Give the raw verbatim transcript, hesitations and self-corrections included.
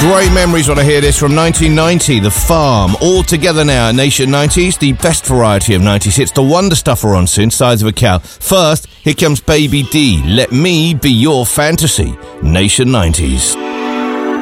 Great memories when I hear this from nineteen ninety, The Farm. All together now at Nation nineties, the best variety of nineties hits. The Wonder Stuff are on soon, Size of a Cow. First, here comes Baby D, Let Me Be Your Fantasy. Nation nineties.